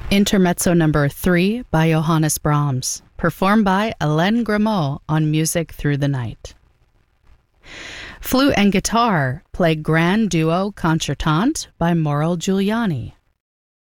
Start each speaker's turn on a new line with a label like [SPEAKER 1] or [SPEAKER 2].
[SPEAKER 1] Intermezzo number 3 by Johannes Brahms, performed by Hélène Grimaud on Music Through the Night. Flute and guitar play Grand Duo Concertante by Mauro Giuliani.